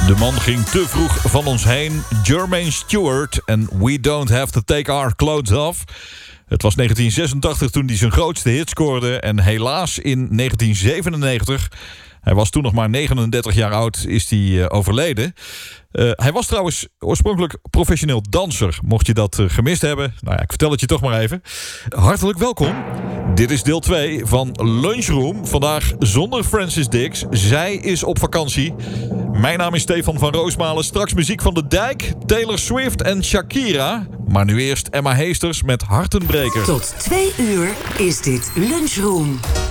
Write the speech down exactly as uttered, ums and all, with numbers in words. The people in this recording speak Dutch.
De man ging te vroeg van ons heen. Jermaine Stewart en We Don't Have to Take Our Clothes Off. Het was negentien zesentachtig toen hij zijn grootste hit scoorde. En helaas in negentien zevenennegentig... hij was toen nog maar negenendertig jaar oud, is hij uh, overleden. Uh, hij was trouwens oorspronkelijk professioneel danser. Mocht je dat uh, gemist hebben, nou ja, ik vertel het je toch maar even. Hartelijk welkom. Dit is deel twee van Lunchroom. Vandaag zonder Francis Dix. Zij is op vakantie. Mijn naam is Stefan van Roosmalen. Straks muziek van De Dijk, Taylor Swift en Shakira. Maar nu eerst Emma Heesters met Hartenbreker. Tot twee uur is dit Lunchroom.